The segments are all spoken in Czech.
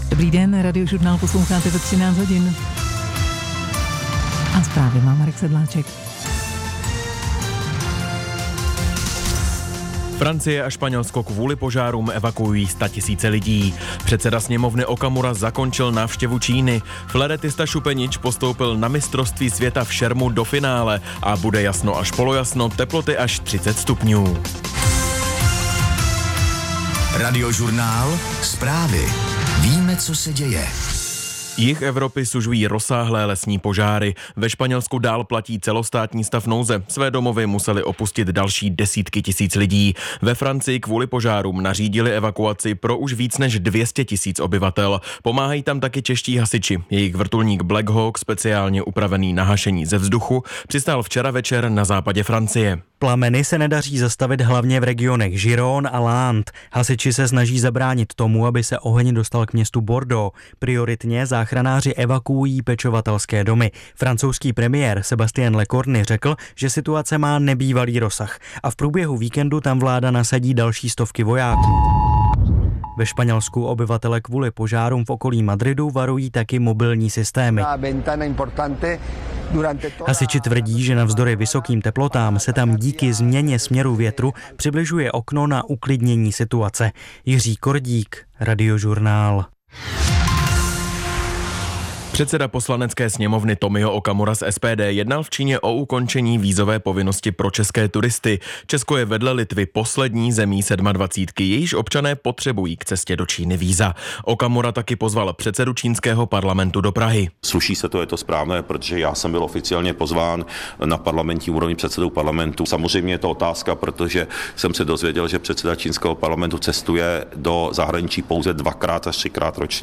Dobrý den, Radiožurnál posloucháte ve 13 hodin. A zprávy má Marek Sedláček. Francie a Španělsko kvůli požárům evakuují 100 000 lidí. Předseda sněmovny Okamura zakončil návštěvu Číny. Fleretista Šupenič postoupil na mistrovství světa v šermu do finále a bude jasno až polojasno, teploty až 30 stupňů. Radiožurnál, zprávy. Víme, co se děje. Jih Evropy sužují rozsáhlé lesní požáry. Ve Španělsku dál platí celostátní stav nouze. Své domovy museli opustit další desítky tisíc lidí. Ve Francii kvůli požárům nařídili evakuaci pro už víc než 200 000 obyvatel. Pomáhají tam taky čeští hasiči. Jejich vrtulník Black Hawk, speciálně upravený na hašení ze vzduchu, přistál včera večer na západě Francie. Plameny se nedaří zastavit hlavně v regionech Gironde a Landes. Hasiči se snaží zabránit tomu, aby se oheň dostal k městu Bordeaux. Prioritně záchranáři evakuují pečovatelské domy. Francouzský premiér Sébastien Lecornu řekl, že situace má nebývalý rozsah a v průběhu víkendu tam vláda nasadí další stovky vojáků. Ve Španělsku obyvatele kvůli požárům v okolí Madridu varují taky mobilní systémy. Hasiči tvrdí, že navzdory vysokým teplotám se tam díky změně směru větru přibližuje okno na uklidnění situace. Jiří Kordík, Radiožurnál. Předseda poslanecké sněmovny Tomio Okamura z SPD jednal v Číně o ukončení vízové povinnosti pro české turisty. Česko je vedle Litvy poslední zemí 27, jejíž občané potřebují k cestě do Číny víza. Okamura taky pozval předsedu čínského parlamentu do Prahy. Sluší se to, je to správné, protože já jsem byl oficiálně pozván na parlamentní úrovni předsedou parlamentu. Samozřejmě je to otázka, protože jsem se dozvěděl, že předseda čínského parlamentu cestuje do zahraničí pouze 2x až 3x ročně.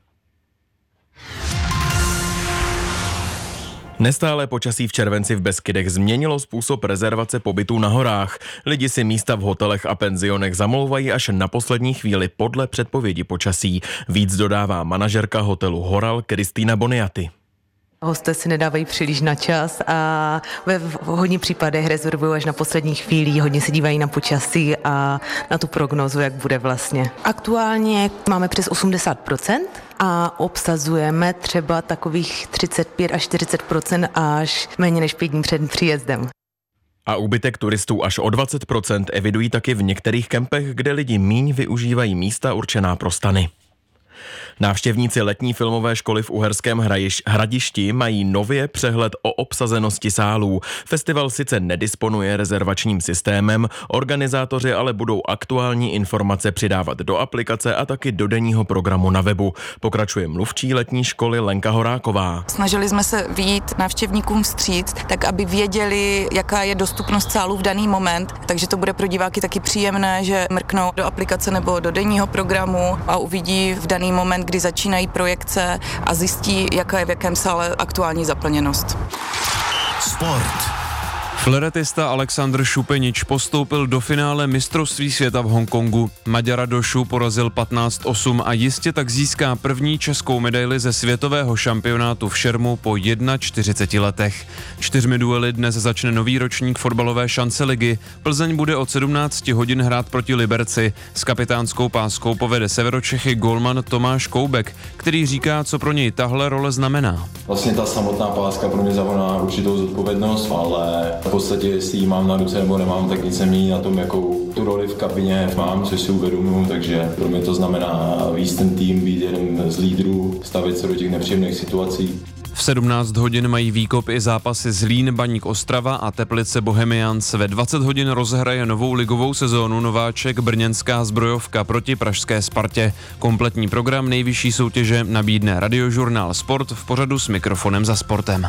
Nestálé počasí v červenci v Beskydech změnilo způsob rezervace pobytů na horách. Lidi si místa v hotelech a penzionech zamlouvají až na poslední chvíli podle předpovědi počasí. Víc dodává manažerka hotelu Horal Kristýna Boniaty. Hosté si nedávají příliš na čas a ve hodně případech rezervují až na poslední chvíli, hodně se dívají na počasí a na tu prognózu, jak bude vlastně. Aktuálně máme přes 80% a obsazujeme třeba takových 35 až 40% až méně než 5 dní před příjezdem. A úbytek turistů až o 20% evidují taky v některých kempech, kde lidi míň využívají místa určená pro stany. Návštěvníci letní filmové školy v Uherském Hradišti mají nově přehled o obsazenosti sálů. Festival sice nedisponuje rezervačním systémem, organizátoři ale budou aktuální informace přidávat do aplikace a taky do denního programu na webu. Pokračuje mluvčí letní školy Lenka Horáková. Snažili jsme se vyjít návštěvníkům vstříc, tak aby věděli, jaká je dostupnost sálů v daný moment, takže to bude pro diváky taky příjemné, že mrknou do aplikace nebo do denního programu a uvidí v daný moment, kdy začínají projekce a zjistí, jaká je v jakém sále aktuální zaplněnost. Sport. Fleretista Alexander Šupenič postoupil do finále mistrovství světa v Hongkongu. Maďara Došu porazil 15-8 a jistě tak získá první českou medaili ze světového šampionátu v šermu po 41 letech. 4 duely dnes začne nový ročník fotbalové šance ligy. Plzeň bude od 17 hodin hrát proti Liberci. S kapitánskou páskou povede Severočechy golman Tomáš Koubek, který říká, co pro něj tahle role znamená. Vlastně ta samotná páska pro mě znamená určitou zodpovědnost, ale v podstatě, jestli ji mám na ruce nebo nemám, tak nic nemění na tom, jakou tu roli v kabině mám, což si uvědomuji, takže pro mě to znamená víc ten tým, být jeden z lídrů, stavit se do těch nepříjemných situací. V 17 hodin mají výkop i zápasy Zlín, Baník Ostrava a Teplice Bohemians. Ve 20 hodin rozhraje novou ligovou sezónu nováček brněnská Zbrojovka proti pražské Spartě. Kompletní program nejvyšší soutěže nabídne Radiožurnál Sport v pořadu s mikrofonem za sportem.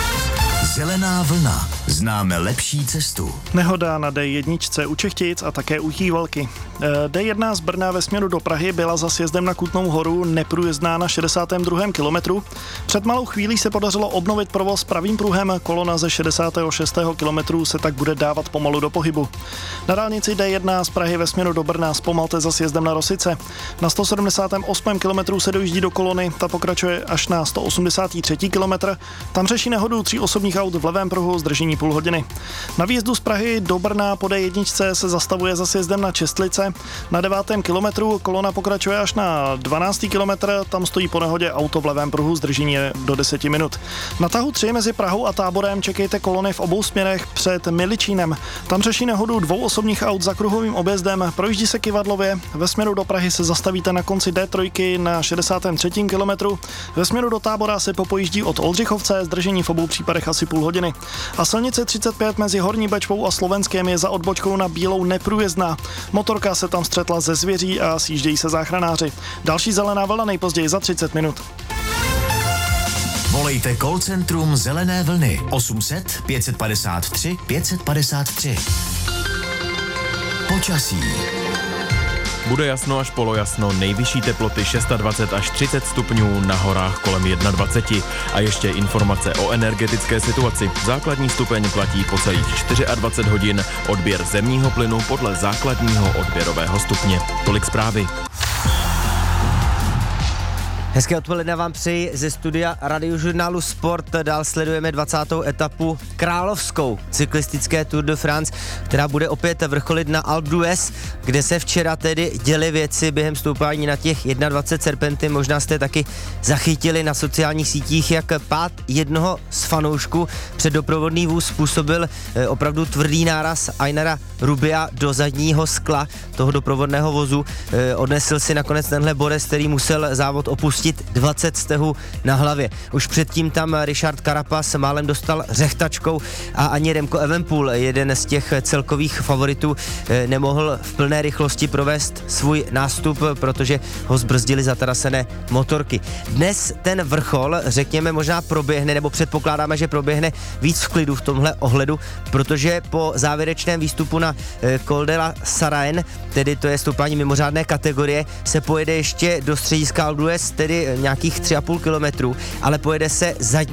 Zelená vlna. Známe lepší cestu. Nehoda na D1 u Čechtic a také u Jívalky. D1 z Brna ve směru do Prahy byla za sjezdem na Kutnou Horu neprůjezdná na 62. kilometru. Před malou chvílí se podařilo obnovit provoz pravým pruhem, kolona ze 66. kilometru se tak bude dávat pomalu do pohybu. Na dálnici D1 z Prahy ve směru do Brna zpomalte za sjezdem na Rosice. Na 178. kilometru se dojíždí do kolony, ta pokračuje až na 183. kilometr. Tam řeší nehodu 3 osobních aut aut v levém pruhu, zdržení půl hodiny. Na výjezdu z Prahy do Brna po D1 se zastavuje za sjezdem na Čestlice. Na 9. kilometru kolona pokračuje až na 12. kilometr, tam stojí po nehodě auto v levém pruhu, zdržení je do 10 minut. Na tahu 3 mezi Prahou a Táborem čekejte kolony v obou směrech před Miličínem. Tam řeší nehodu 2 osobních aut za kruhovým objezdem, projíždí se kyvadlově, ve směru do Prahy se zastavíte na konci D3 na 63. kilometru, ve směru do Tábora se popojíždí od Oldřichovce, zdržení v obou případech asi půl hodiny. A silnice 35 mezi Horní Bečvou a Slovenskem je za odbočkou na Bílou neprůjezdná. Motorka se tam střetla ze zvěří a sjíždějí se záchranáři. Další zelená vlna nejpozději za 30 minut. Volejte call centrum Zelené vlny 800 553 553. Počasí. Bude jasno až polojasno, nejvyšší teploty 26 až 30 stupňů, na horách kolem 21. A ještě informace o energetické situaci. Základní stupeň platí po celých 24 hodin, odběr zemního plynu podle základního odběrového stupně. Tolik zprávy. Hezké odpoledne vám přeji ze studia Radiožurnálu Sport. Dál sledujeme 20. etapu královskou cyklistické Tour de France, která bude opět vrcholit na Alpe d'Huez, kde se včera tedy děly věci během stoupání na těch 21 serpenty. Možná jste taky zachytili na sociálních sítích, jak pád jednoho z fanoušků před doprovodný vůz způsobil opravdu tvrdý náraz Ainara Rubia do zadního skla toho doprovodného vozu. Odnesl si nakonec tenhle borec, který musel závod opustit 20 stehů na hlavě. Už předtím tam Richard Carapaz málem dostal řechtačkou a ani Remco Evenepoel, jeden z těch celkových favoritů, nemohl v plné rychlosti provést svůj nástup, protože ho zbrzdili zatarasené motorky. Dnes ten vrchol, řekněme, možná proběhne, nebo předpokládáme, že proběhne víc v klidu v tomhle ohledu, protože po závěrečném výstupu na Col de la Saraine, tedy to je stoupání mimořádné kategorie, se pojede ještě do střediska Alpe d'Huez, tedy nějakých 3,5 kilometru, ale pojede se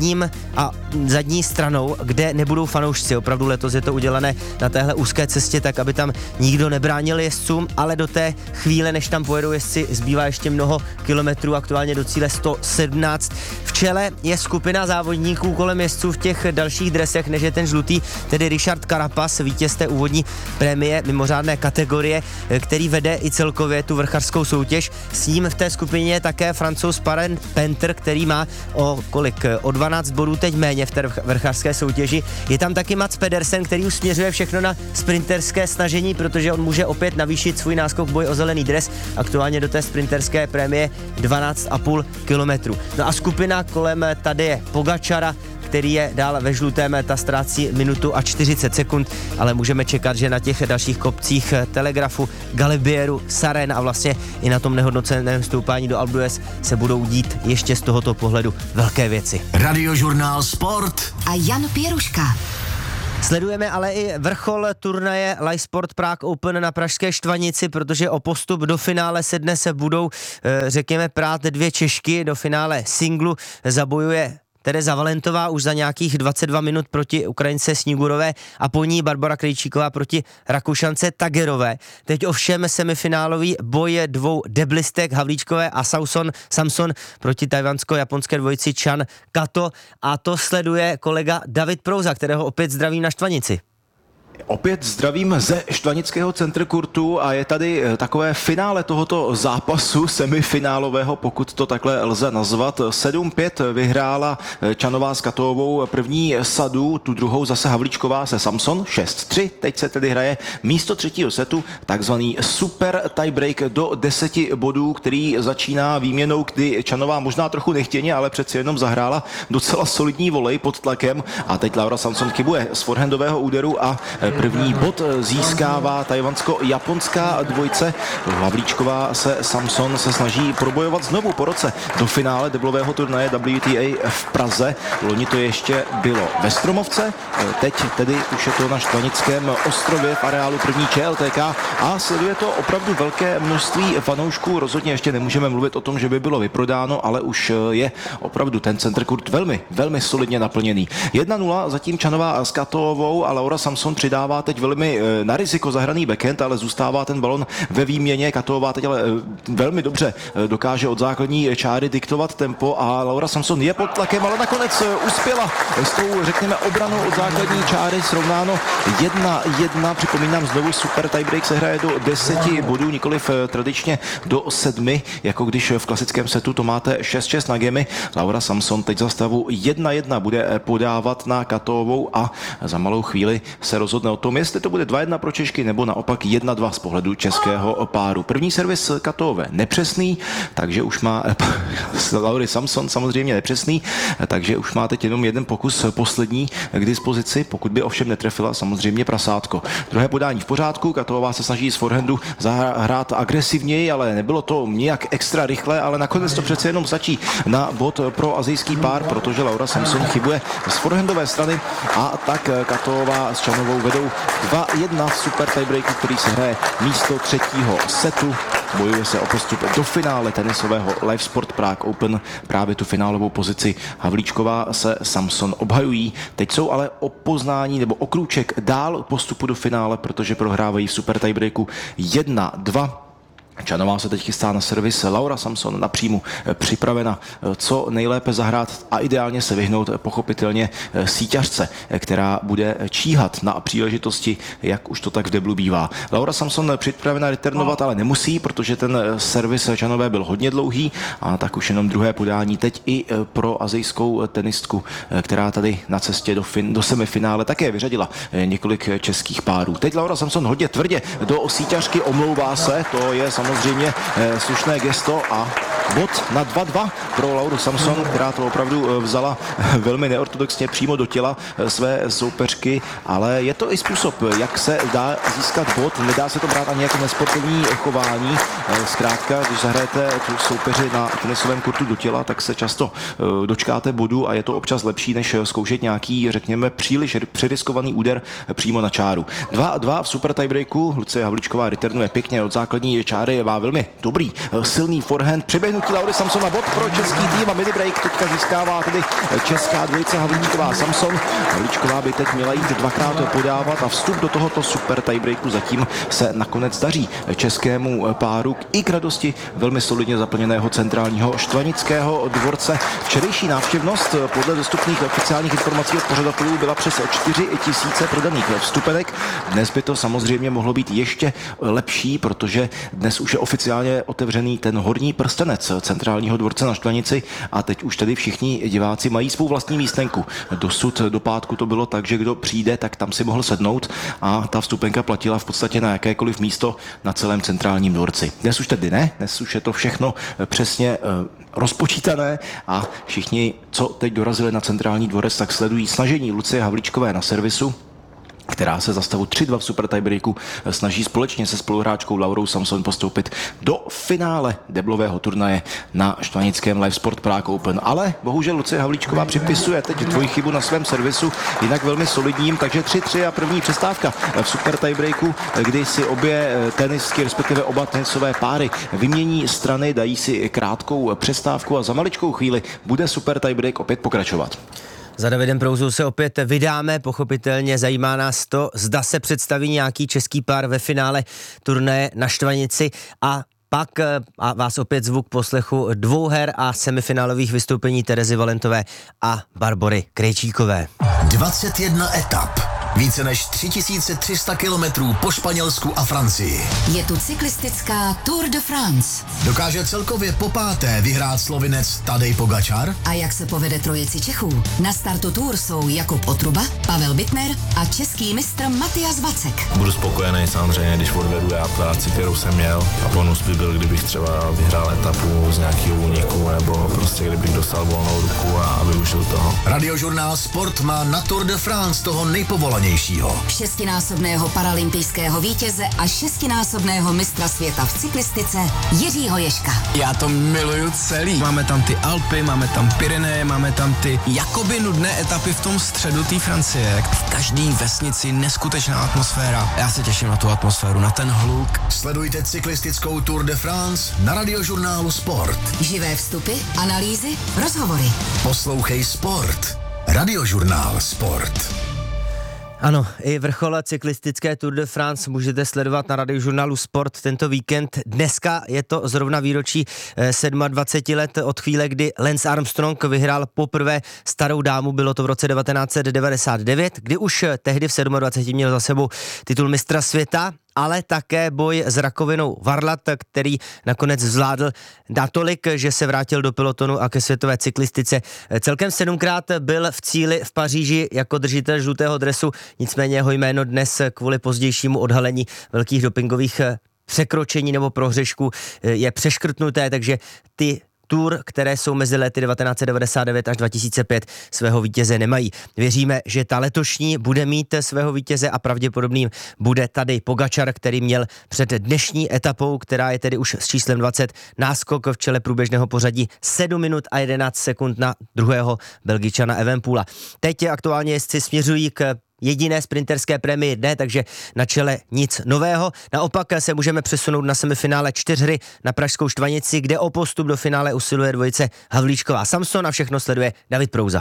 zadní stranou, kde nebudou fanoušci. Opravdu letos je to udělané na téhle úzké cestě, tak aby tam nikdo nebránil jezdcům, ale do té chvíle, než tam pojedou jezdci, zbývá ještě mnoho kilometrů, aktuálně do cíle 117. V čele je skupina závodníků kolem jezdců v těch dalších dresech, než je ten žlutý, tedy Richard Carapaz, vítěz té úvodní prémie mimořádné kategorie, který vede i celkově tu vrchařskou soutěž. S ním v té skupině je také Francouz Parent Penter, který má o 12 bodů teď méně v té vrchařské soutěži. Je tam taky Mats Pedersen, který už směřuje všechno na sprinterské snažení, protože on může opět navýšit svůj náskok boj o zelený dres, aktuálně do té sprinterské prémie 12,5 kilometru. No a skupina kolem Tadeje Pogačara, který je dále ve žlutém, ta ztrácí minutu a 40 sekund, ale můžeme čekat, že na těch dalších kopcích Telegrafu, Galibieru, Saren a vlastně i na tom nehodnoceném stoupání do Alpe d'Huez se budou dít ještě z tohoto pohledu velké věci. Radiožurnál Sport a Jan Pěruška. Sledujeme ale i vrchol turnaje Live Sport Prague Open na pražské Štvanici, protože o postup do finále se dnes budou, řekněme, prát 2 Češky. Do finále singlu zabojuje Tereza Valentová už za nějakých 22 minut proti Ukrajince Snigurové a po ní Barbara Krejčíková proti Rakušance Tagerové. Teď ovšem semifinálový boj 2 deblistek Havlíčkové a Samson proti tajvansko-japonské dvojici Chan Kato, a to sleduje kolega David Prouza, kterého opět zdravím na Štvanici. Opět zdravím ze Štvanického centra kurtu a je tady takové finále tohoto zápasu semifinálového, pokud to takhle lze nazvat. 7-5 vyhrála Čanová s Katovou první sadu, tu druhou zase Havlíčková se Samson 6-3. Teď se tedy hraje místo třetího setu takzvaný super tiebreak do 10 bodů, který začíná výměnou, kdy Čanová možná trochu nechtěně, ale přeci jenom zahrála docela solidní volej pod tlakem a teď Laura Samson chybuje z forehandového úderu a první bod získává tajvansko-japonská dvojice. Havlíčková se Samson se snaží probojovat znovu po roce do finále deblového turnaje WTA v Praze. Loni to ještě bylo ve Stromovce, teď tedy už je to na Štvanickém ostrově v areálu první ČLTK a sleduje to opravdu velké množství fanoušků. Rozhodně ještě nemůžeme mluvit o tom, že by bylo vyprodáno, ale už je opravdu ten centr kurt velmi solidně naplněný. 1-0 zatím Čanová s Katovou a Laura Samson přidá dává teď velmi na riziko zahraný backhand, ale zůstává ten balon ve výměně. Katovová teď ale velmi dobře dokáže od základní čáry diktovat tempo a Laura Samson je pod tlakem, ale nakonec uspěla s tou, řekněme, obranou od základní čáry. Srovnáno 1-1. Připomínám znovu, super tiebreak se hraje do 10 bodů, nikoliv tradičně do 7, jako když v klasickém setu to máte 6-6 na gemy. Laura Samson teď za stavu 1-1 bude podávat na Katovovou a za malou chvíli se rozhodne o tom, jestli to bude 2-1 pro Češky nebo naopak 1-2 z pohledu českého páru. První servis Katovové nepřesný, takže už má Laury Samson samozřejmě nepřesný, takže už má teď jenom jeden pokus poslední k dispozici, pokud by ovšem netrefila samozřejmě prasátko. Druhé podání v pořádku, Katovová se snaží z forehandu zahrát agresivněji, ale nebylo to nějak extra rychle, ale nakonec to přece jenom stačí na bod pro asijský pár, protože Laura Samson chybuje z forehandové strany a tak Katovová s Čanovou vedou 2-1 v super tiebreaku, který se hraje místo třetího setu. Bojuje se o postup do finále tenisového Live Sport Prague Open. Právě tu finálovou pozici Havlíčková se Samson obhajují. Teď jsou ale o poznání nebo o krůček dál postupu do finále, protože prohrávají v super tiebreaku 1-2. Čanová se teď chystá na servis, Laura Samson na příjmu připravena co nejlépe zahrát a ideálně se vyhnout pochopitelně síťařce, která bude číhat na příležitosti, jak už to tak v deblu bývá. Laura Samson připravena returnovat, ale nemusí, protože ten servis Čanové byl hodně dlouhý a tak už jenom druhé podání teď i pro asijskou tenistku, která tady na cestě do semifinále také vyřadila několik českých párů. Teď Laura Samson hodně tvrdě do síťařky, omlouvá se, to je samozřejmě slušné gesto a bod na 2-2 pro Lauru Samson, která to opravdu vzala velmi neortodoxně přímo do těla své soupeřky, ale je to i způsob, jak se dá získat bod. Nedá se to brát ani jako nesportovní chování. Zkrátka, když zahrajete tu soupeři na tenisovém kurtu do těla, tak se často dočkáte bodu a je to občas lepší, než zkoušet nějaký, řekněme, příliš přeriskovaný úder přímo na čáru. 2-2 v super tiebreaku. Lucie Havlíčková returnuje pěkně od základní čáry, má velmi dobrý, silný forehand. Přiběhnutí Laury Samson na bod pro český tým a mini break teďka získává tedy česká dvojice Havlíčková Samson. Havlíčková by teď měla jít dvakrát podávat a vstup do tohoto super tiebreaku zatím se nakonec daří českému páru i k radosti velmi solidně zaplněného centrálního Štvanického dvorce. Včerejší návštěvnost podle dostupných oficiálních informací od pořadatelů byla přes 4 000 prodaných vstupenek. Dnes by to samozřejmě mohlo být ještě lepší, protože dnes už je oficiálně otevřený ten horní prstenec centrálního dvorce na Štvanici a teď už tedy všichni diváci mají svou vlastní místenku. Dosud do pátku to bylo tak, že kdo přijde, tak tam si mohl sednout a ta vstupenka platila v podstatě na jakékoliv místo na celém centrálním dvorci. Dnes už tedy ne, dnes už je to všechno přesně rozpočítané a všichni, co teď dorazili na centrální dvorec, tak sledují snažení Lucie Havlíčkové na servisu, která se za stavu 3-2 v super tiebreaku snaží společně se spoluhráčkou Laurou Samson postoupit do finále deblového turnaje na štvanickém Live Sport Prague Open. Ale bohužel Lucie Havlíčková připisuje teď dvojí chybu na svém servisu, jinak velmi solidním, takže 3-3 a první přestávka v super tiebreaku, kdy si obě tenistky, respektive oba tenisové páry vymění strany, dají si krátkou přestávku a za maličkou chvíli bude super tiebreak opět pokračovat. Za Davidem Prouzou se opět vydáme, pochopitelně zajímá nás to, zda se představí nějaký český pár ve finále turnaje na Štvanici a pak a vás opět zvuk poslechu dvou her a semifinálových vystoupení Terezy Valentové a Barbory Krejčíkové. 21 etap. Více než 3300 kilometrů po Španělsku a Francii. Je tu cyklistická Tour de France. Dokáže celkově popáté vyhrát Slovinec Tadej Pogačar? A jak se povede trojici Čechů? Na startu Tour jsou Jakub Otruba, Pavel Bittner a český mistr Matias Vacek. Budu spokojený samozřejmě, když odvedu já práci, kterou jsem měl. A bonus by byl, kdybych třeba vyhrál etapu z nějakého úniku, nebo prostě kdybych dostal volnou ruku a využil toho. Radiožurnál Sport má na Tour de France toho nejpovolanějšího. 6násobného paralympijského vítěze a 6násobného mistra světa v cyklistice Jiřího Ježka. Já to miluju celý. Máme tam ty Alpy, máme tam Pyreneje, máme tam ty jakoby nudné etapy v tom středu té Francie. V každý vesnici neskutečná atmosféra. Já se těším na tu atmosféru, na ten hluk. Sledujte cyklistickou Tour de France na Radiožurnálu Sport. Živé vstupy, analýzy, rozhovory. Poslouchej Sport. Radiožurnál Sport. Ano, i vrchol cyklistické Tour de France můžete sledovat na Radiožurnálu Sport tento víkend. Dneska je to zrovna výročí 27 let od chvíle, kdy Lance Armstrong vyhrál poprvé starou dámu, bylo to v roce 1999, kdy už tehdy v 27 měl za sebou titul mistra světa, ale také boj s rakovinou varlat, který nakonec zvládl natolik, že se vrátil do pelotonu a ke světové cyklistice. Celkem 7krát byl v cíli v Paříži jako držitel žlutého dresu, nicméně jeho jméno dnes kvůli pozdějšímu odhalení velkých dopingových překročení nebo prohřešků je přeškrtnuté, takže ty Tour, které jsou mezi lety 1999 až 2005, svého vítěze nemají. Věříme, že ta letošní bude mít svého vítěze a pravděpodobným bude Tadej Pogačar, který měl před dnešní etapou, která je tedy už s číslem 20, náskok v čele průběžného pořadí 7 minut a 11 sekund na druhého Belgičana Evenepoela. Teď aktuálně jezdci směřují k jediné sprinterské prémii dne, takže na čele nic nového. Naopak se můžeme přesunout na semifinále 4 na pražskou Štvanici, kde o postup do finále usiluje dvojice Havlíčková Samson a všechno sleduje David Prouza.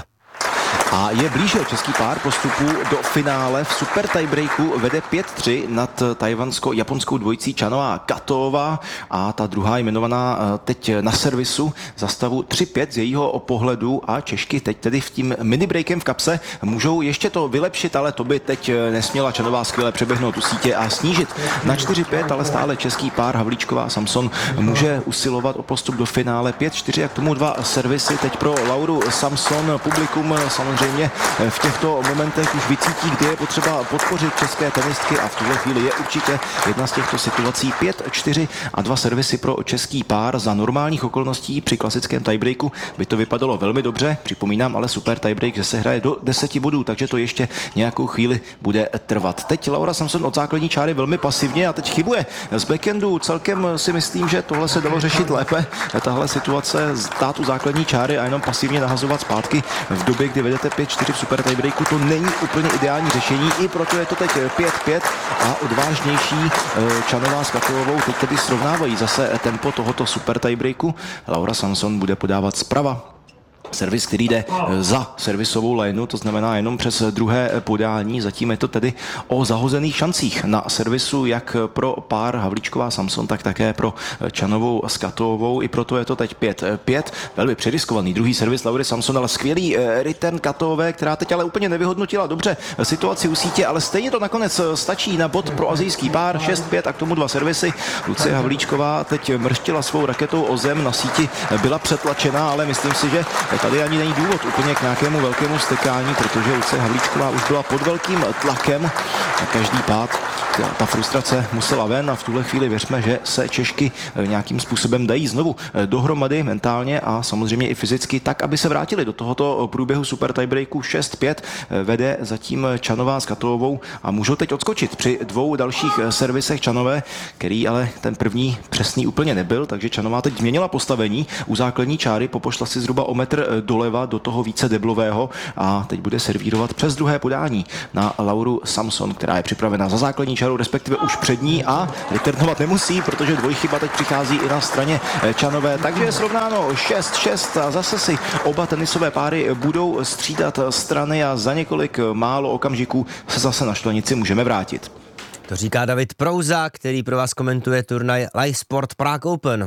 A je blíže český pár postupu do finále. V super tiebreaku vede 5-3 nad tajvansko-japonskou dvojicí Chanová Katová a ta druhá jmenovaná teď na servisu za stavu 3-5 z jejího pohledu a Češky teď tedy v tím minibreakem v kapse můžou ještě to vylepšit, ale to by teď nesměla Chanová skvěle přeběhnout u sítě a snížit na 4-5, ale stále český pár Havlíčková Samson může usilovat o postup do finále 5-4 a k tomu 2 servisy teď pro Lauru Samson. Publikum samozřejmě v těchto momentech už vycítí, kdy je potřeba podpořit české tenistky a v tuhle chvíli je určitě jedna z těchto situací. 5-4 a 2 servisy pro český pár. Za normálních okolností při klasickém tiebreaku by to vypadalo velmi dobře. Připomínám ale super tiebreak, že se hraje do 10 bodů, takže to ještě nějakou chvíli bude trvat. Teď Laura Samson od základní čáry velmi pasivně a teď chybuje z backhandu. Celkem si myslím, že tohle se dalo řešit lépe. Tahle situace stát u základní čáry a jenom pasivně nahazovat zpátky v době, kdy vedete 5-4 v super tiebreaku, to není úplně ideální řešení, i proto je to teď 5-5 a odvážnější Chanová s Katolovou teď tedy srovnávají zase tempo tohoto super tiebreaku. Laura Samson bude podávat zprava. Servis, který jde za servisovou lineu, to znamená jenom přes druhé podání. Zatím je to tedy o zahozených šancích na servisu jak pro pár Havlíčková Samson, tak také pro Chanovou s Katovou. I proto je to teď 5-5. Velmi přeriskovaný druhý servis Laury Samson, ale skvělý return Katové, která teď ale úplně nevyhodnotila dobře situaci u sítě, ale stejně to nakonec stačí na bod pro asijský pár. 6-5 a k tomu 2 servisy. Lucie Havlíčková teď mrštila svou raketou o zem, na síti byla přetlačená, ale myslím si, že tady ani není důvod úplně k nějakému velkému stekání, protože Lucie Havlíčková už byla pod velkým tlakem a každý pád ta frustrace musela ven a v tuhle chvíli věřme, že se Češky nějakým způsobem dají znovu dohromady mentálně a samozřejmě i fyzicky tak, aby se vrátili do tohoto průběhu super tiebreaku. 6-5 vede zatím Chanová s Katovou a můžou teď odskočit při 2 dalších servisech Chanové, který ale ten první přesný úplně nebyl, takže Chanová teď změnila postavení u základní čáry, popošla si zhruba o metr doleva do toho více deblového a teď bude servírovat přes druhé podání na Lauru Samson, která je připravena za základní čáru, respektive už před ní a returnovat nemusí, protože dvojchyba teď přichází i na straně Chanové, takže je srovnáno 6-6 a zase si oba tenisové páry budou střídat strany a za několik málo okamžiků se zase na Štvanici můžeme vrátit. To říká David Prouza, který pro vás komentuje turnaj Live Sport Prague Open.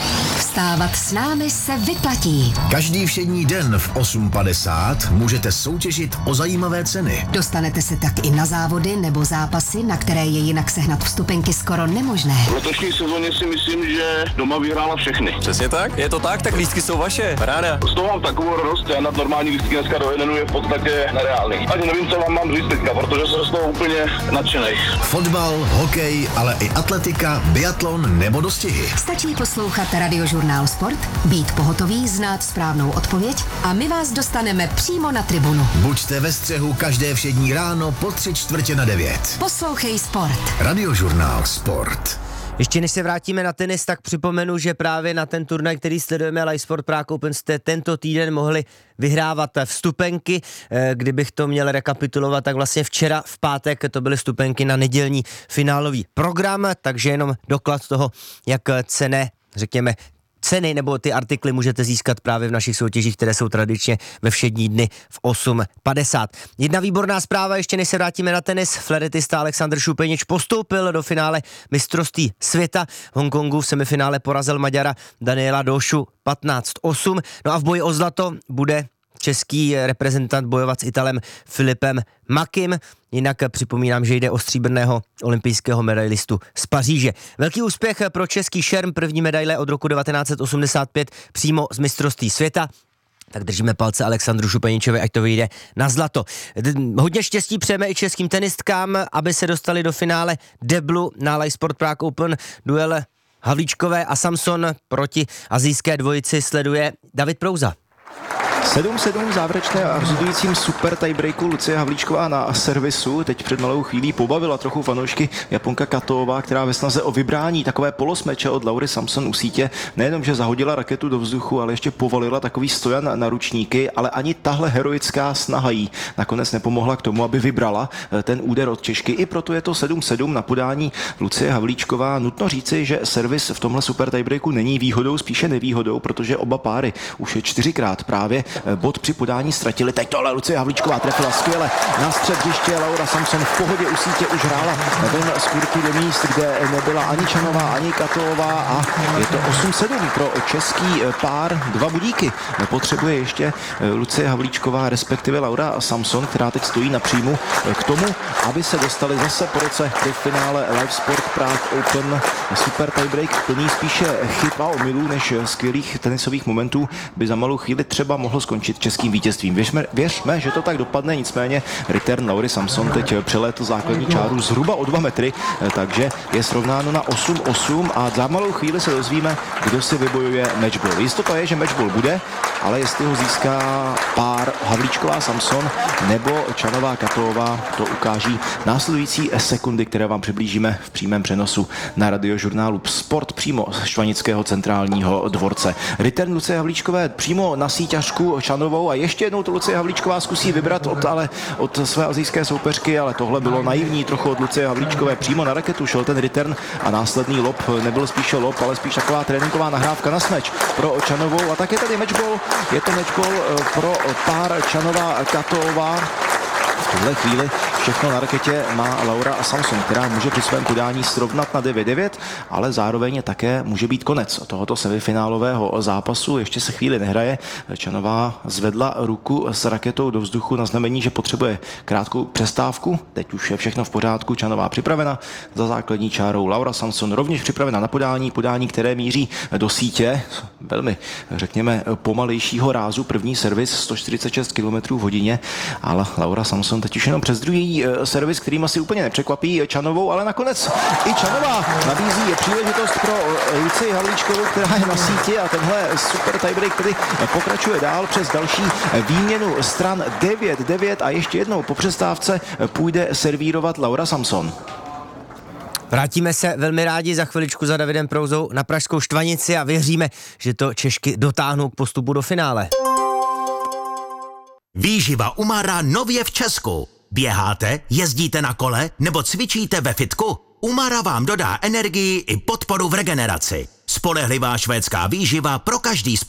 Vstávat s námi se vyplatí. Každý všední den v 8:50 můžete soutěžit o zajímavé ceny. Dostanete se tak i na závody nebo zápasy, na které je jinak sehnat vstupenky skoro nemožné. V letošní sezóně si myslím, že doma vyhrála všechny. Přesně tak, je to tak lístky jsou vaše, ráda. Z toho mám takovou radost, já na normální lístky dneska do jednu je v podstatě nereálný. Ani nevím, co vám mám říct teďka, protože jsem z toho úplně nadšenej. Fotbal, hokej, ale i atletika, biatlon nebo dostihy. Stačí poslouchat Radiožurnál Sport, být pohotový, znát správnou odpověď a my vás dostaneme přímo na tribunu. Buďte ve střehu každé všední ráno po 8:45. Poslouchej Sport. Radiožurnál Sport. Ještě než se vrátíme na tenis, tak připomenu, že právě na ten turnaj, který sledujeme, Live Sport Prague Open, jste tento týden mohli vyhrávat vstupenky. Kdybych to měl rekapitulovat, tak vlastně včera v pátek to byly vstupenky na nedělní finálový program, takže jenom doklad toho, jak cenné, řekněme, ceny nebo ty artikly můžete získat právě v našich soutěžích, které jsou tradičně ve všední dny v 8:50. Jedna výborná zpráva, ještě než se vrátíme na tenis. Fleretista Alexandr Šupenič postoupil do finále mistrovství světa. V Hongkongu v semifinále porazil Maďara Daniela Došu 15-8. No a v boji o zlato bude český reprezentant bojovat s Italem Filipem Makim. Jinak připomínám, že jde o stříbrného olympijského medailistu z Paříže. Velký úspěch pro český šerm, první medaile od roku 1985 přímo z mistrovství světa. Tak držíme palce Alexandru Šupeničovi, ať to vyjde na zlato. Hodně štěstí přejeme i českým tenistkám, aby se dostali do finále deblu na Live Sport Prague Open. Duel Havlíčkové a Samson proti asijské dvojici sleduje David Prouza. 7-7 v závěrečné a rozhodujícím super tiebreaku Lucie Havlíčková na servisu. Teď před malou chvílí pobavila trochu fanoušky Japonka Katová, která ve snaze o vybrání takové polosmeče od Laury Samson u sítě nejenom, že zahodila raketu do vzduchu, ale ještě povalila takový stojan na ručníky, ale ani tahle heroická snaha jí nakonec nepomohla k tomu, aby vybrala ten úder od Češky. I proto je to 7-7 na podání Lucie Havlíčková. Nutno říci, že servis v tomhle super tiebreaku není výhodou, spíše nevýhodou, protože oba páry už 4krát právě bod při podání ztratili. Teď tohle Lucie Havlíčková trefila skvěle na střed hřiště. Laura Samson v pohodě u sítě už hrála ven z kurky do míst, kde nebyla ani Čanová, ani Katová a je to 8-7 pro český pár. 2 budíky potřebuje ještě Lucie Havlíčková, respektive Laura Samson, která teď stojí na příjmu k tomu, aby se dostali zase po roce do finále Live Sport Prague Open. Super tiebreak plný spíše chyb a omylů než skvělých tenisových momentů by za malou chvíli třeba mohlo skončit českým vítězstvím. Věřme, že to tak dopadne, nicméně return Laury Samson teď přelétl základní čáru zhruba o 2 metry, takže je srovnáno na 8-8 a za malou chvíli se dozvíme, kdo si vybojuje matchball. Jistota je, že matchball bude, ale jestli ho získá pár Havlíčková Samson nebo Čanová Katová, to ukáží následující sekundy, které vám přiblížíme v přímém přenosu na radiožurnálu Sport přímo z Štvanického centrálního dvorce. Return Lucie Havlíčkové přímo na síťařku Čanovou a ještě jednou to Lucie Havlíčková zkusí vybrat od své asijské soupeřky, ale tohle bylo naivní trochu od Lucie Havlíčkové. Přímo na raketu šel ten return a následný lob nebyl spíše lob, ale spíš taková tréninková nahrávka na smeč pro Čanovou. A tak je tady matchball, je to matchball pro pár Čanová Katová. V tuhle chvíli všechno na raketě má Laura Samson, která může při svém podání srovnat na 9-9, ale zároveň také může být konec tohoto semifinálového zápasu. Ještě se chvíli nehraje. Čanová zvedla ruku s raketou do vzduchu na znamení, že potřebuje krátkou přestávku. Teď už je všechno v pořádku. Čanová připravena za základní čárou. Laura Samson rovněž připravena na podání, které míří do sítě. Velmi, řekněme, pomalejšího rázu. První servis 146 km/h, ale Laura Samson teď už jenom přes druhý servis, kterým asi úplně nepřekvapí Čanovou, ale nakonec i Čanová nabízí příležitost pro Lucii Havlíčkovou, která je na síti a tenhle super tiebreak tedy pokračuje dál přes další výměnu stran 9-9 a ještě jednou po přestávce půjde servírovat Laura Samson. Vrátíme se velmi rádi za chviličku za Davidem Prouzou na pražskou Štvanici a věříme, že to Češky dotáhnou k postupu do finále. Výživa Umara nově v Česku. Běháte, jezdíte na kole nebo cvičíte ve fitku? Umara vám dodá energii i podporu v regeneraci. Spolehlivá švédská výživa pro každý